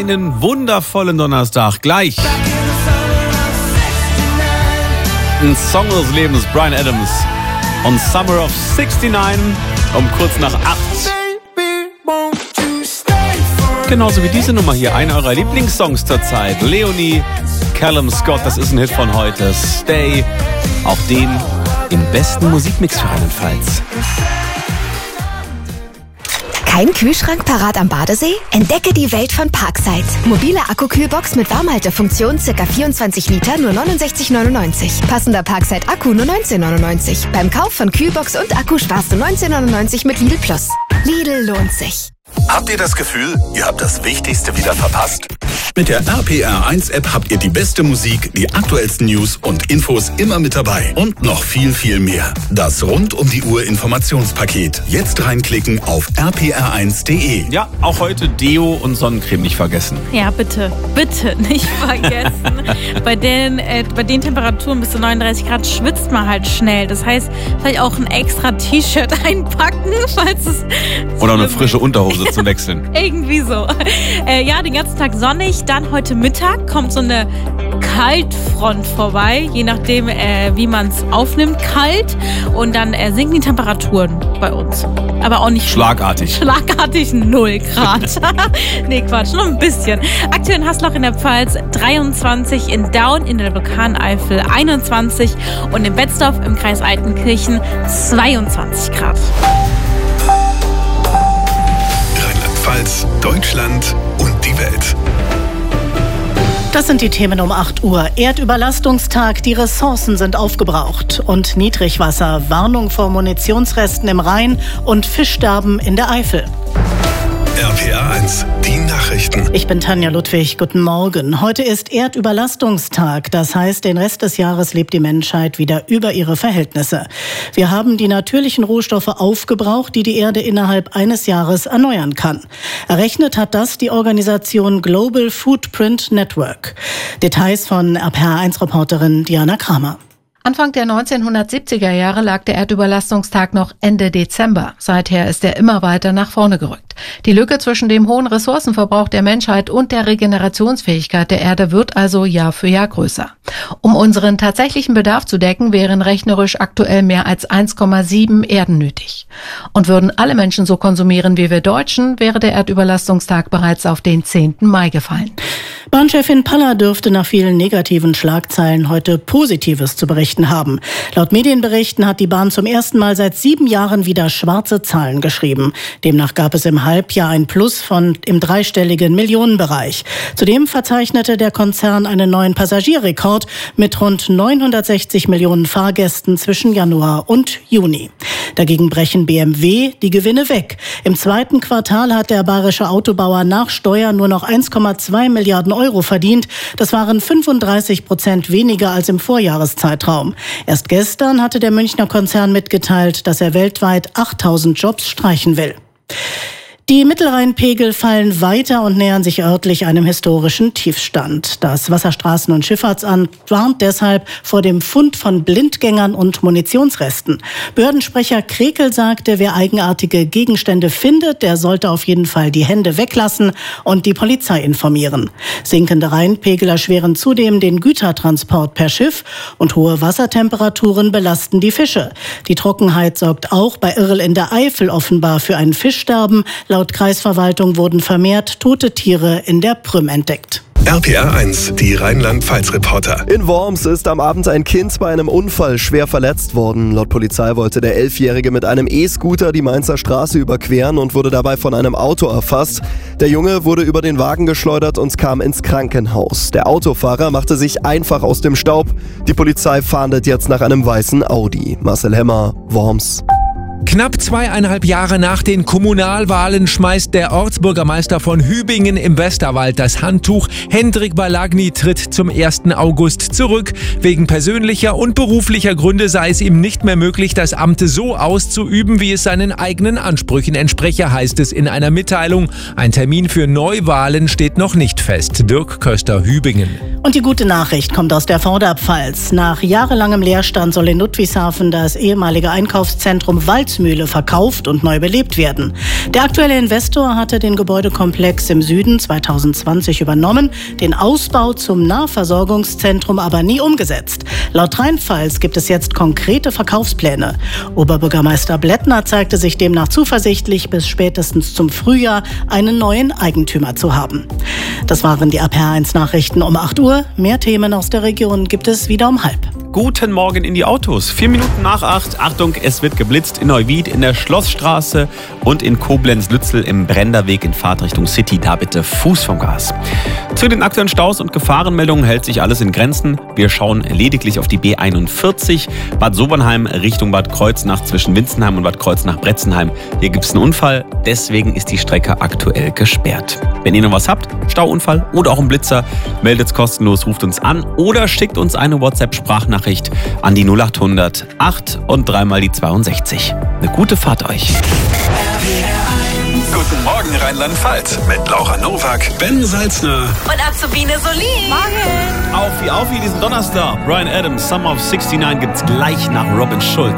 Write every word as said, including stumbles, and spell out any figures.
Einen wundervollen Donnerstag. Gleich ein Song des Lebens, Bryan Adams und Summer of sixty-nine um kurz nach acht. Genauso wie diese Nummer hier, einer eurer Lieblingssongs zur Zeit. Leonie, Callum Scott, das ist ein Hit von heute. Stay, auch den im besten Musikmix für rheinland-pfalz. Kein Kühlschrank parat am Badesee? Entdecke die Welt von Parkside. Mobile Akku-Kühlbox mit Warmhaltefunktion, ca. vierundzwanzig Liter, nur neunundsechzig neunundneunzig. Passender Parkside-Akku nur neunzehn neunundneunzig. Beim Kauf von Kühlbox und Akku sparst du neunzehn neunundneunzig mit Lidl Plus. Lidl lohnt sich. Habt ihr das Gefühl, ihr habt das Wichtigste wieder verpasst? Mit der R P R eins App habt ihr die beste Musik, die aktuellsten News und Infos immer mit dabei. Und noch viel, viel mehr. Das rund um die Uhr Informationspaket. Jetzt reinklicken auf r p r eins punkt d e. Ja, auch heute Deo und Sonnencreme nicht vergessen. Ja, bitte, bitte nicht vergessen. bei, den, äh, bei den Temperaturen bis zu neununddreißig Grad schwitzt man halt schnell. Das heißt, vielleicht auch ein extra T-Shirt einpacken, falls es... Oder eine frische Unterhose zum Wechseln. Irgendwie so. Äh, ja, den ganzen Tag sonnig. Dann heute Mittag kommt so eine Kaltfront vorbei, je nachdem, äh, wie man es aufnimmt, kalt. Und dann äh, sinken die Temperaturen bei uns. Aber auch nicht schlagartig. Schlagartig null Grad. Nee, Quatsch, nur ein bisschen. Aktuell in Haslach in der Pfalz dreiundzwanzig, in Daun in der Vulkaneifel einundzwanzig und in Betzdorf im Kreis Altenkirchen zweiundzwanzig Grad. Rheinland-Pfalz, Deutschland und die Welt. Das sind die Themen um acht Uhr. Erdüberlastungstag, die Ressourcen sind aufgebraucht. Und Niedrigwasser, Warnung vor Munitionsresten im Rhein und Fischsterben in der Eifel. R P R eins, die Nachrichten. Ich bin Tanja Ludwig, guten Morgen. Heute ist Erdüberlastungstag. Das heißt, den Rest des Jahres lebt die Menschheit wieder über ihre Verhältnisse. Wir haben die natürlichen Rohstoffe aufgebraucht, die die Erde innerhalb eines Jahres erneuern kann. Errechnet hat das die Organisation Global Footprint Network. Details von R P R eins Reporterin Diana Kramer. Anfang der neunzehnhundertsiebziger Jahre lag der Erdüberlastungstag noch Ende Dezember. Seither ist er immer weiter nach vorne gerückt. Die Lücke zwischen dem hohen Ressourcenverbrauch der Menschheit und der Regenerationsfähigkeit der Erde wird also Jahr für Jahr größer. Um unseren tatsächlichen Bedarf zu decken, wären rechnerisch aktuell mehr als eins Komma sieben Erden nötig. Und würden alle Menschen so konsumieren wie wir Deutschen, wäre der Erdüberlastungstag bereits auf den zehnten Mai gefallen. Bahnchefin Paller dürfte nach vielen negativen Schlagzeilen heute Positives zu berichten haben. Laut Medienberichten hat die Bahn zum ersten Mal seit sieben Jahren wieder schwarze Zahlen geschrieben. Demnach gab es im Halbjahr ein Plus von im dreistelligen Millionenbereich. Zudem verzeichnete der Konzern einen neuen Passagierrekord mit rund neunhundertsechzig Millionen Fahrgästen zwischen Januar und Juni. Dagegen brechen B M W die Gewinne weg. Im zweiten Quartal hat der bayerische Autobauer nach Steuer nur noch eins Komma zwei Milliarden Euro verdient. Das waren fünfunddreißig Prozent weniger als im Vorjahreszeitraum. Erst gestern hatte der Münchner Konzern mitgeteilt, dass er weltweit achttausend Jobs streichen will. Die Mittelrheinpegel fallen weiter und nähern sich örtlich einem historischen Tiefstand. Das Wasserstraßen- und Schifffahrtsamt warnt deshalb vor dem Fund von Blindgängern und Munitionsresten. Behördensprecher Krekel sagte, wer eigenartige Gegenstände findet, der sollte auf jeden Fall die Hände weglassen und die Polizei informieren. Sinkende Rheinpegel erschweren zudem den Gütertransport per Schiff und hohe Wassertemperaturen belasten die Fische. Die Trockenheit sorgt auch bei Irl in der Eifel offenbar für ein Fischsterben. Laut Kreisverwaltung wurden vermehrt tote Tiere in der Prüm entdeckt. R P R eins, die Rheinland-Pfalz-Reporter. In Worms ist am Abend ein Kind bei einem Unfall schwer verletzt worden. Laut Polizei wollte der Elfjährige mit einem E-Scooter die Mainzer Straße überqueren und wurde dabei von einem Auto erfasst. Der Junge wurde über den Wagen geschleudert und kam ins Krankenhaus. Der Autofahrer machte sich einfach aus dem Staub. Die Polizei fahndet jetzt nach einem weißen Audi. Marcel Hemmer, Worms. Knapp zweieinhalb Jahre nach den Kommunalwahlen schmeißt der Ortsbürgermeister von Hübingen im Westerwald das Handtuch. Hendrik Balagny tritt zum ersten August zurück. Wegen persönlicher und beruflicher Gründe sei es ihm nicht mehr möglich, das Amt so auszuüben, wie es seinen eigenen Ansprüchen entspreche, heißt es in einer Mitteilung. Ein Termin für Neuwahlen steht noch nicht fest. Dirk Köster, Hübingen. Und die gute Nachricht kommt aus der Vorderpfalz. Nach jahrelangem Leerstand soll in Ludwigshafen das ehemalige Einkaufszentrum Wald Holzmühle verkauft und neu belebt werden. Der aktuelle Investor hatte den Gebäudekomplex im Süden zweitausendzwanzig übernommen, den Ausbau zum Nahversorgungszentrum aber nie umgesetzt. Laut Rheinpfalz gibt es jetzt konkrete Verkaufspläne. Oberbürgermeister Blättner zeigte sich demnach zuversichtlich, bis spätestens zum Frühjahr einen neuen Eigentümer zu haben. Das waren die A P R eins Nachrichten um acht Uhr. Mehr Themen aus der Region gibt es wieder um halb. Guten Morgen in die Autos. Vier Minuten nach acht. Achtung, es wird geblitzt in Neuwied, in der Schlossstraße und in Koblenz-Lützel im Brenderweg in Fahrtrichtung City. Da bitte Fuß vom Gas. Zu den aktuellen Staus und Gefahrenmeldungen hält sich alles in Grenzen. Wir schauen lediglich auf die B einundvierzig. Bad Sobernheim Richtung Bad Kreuznach zwischen Winzenheim und Bad Kreuznach-Bretzenheim. Hier gibt es einen Unfall, deswegen ist die Strecke aktuell gesperrt. Wenn ihr noch was habt, Stauunfall oder auch einen Blitzer, meldet's kostenlos, ruft uns an oder schickt uns eine WhatsApp-Sprachnachricht an die null achthundert acht und dreimal die zweiundsechzig. Eine gute Fahrt euch. Guten Morgen Rheinland-Pfalz mit Laura Nowak, Ben Salzner und Azubine Solin. Auf wie auf wie diesen Donnerstag. Bryan Adams, Summer of sixty-nine gibt's gleich nach Robin Schulz.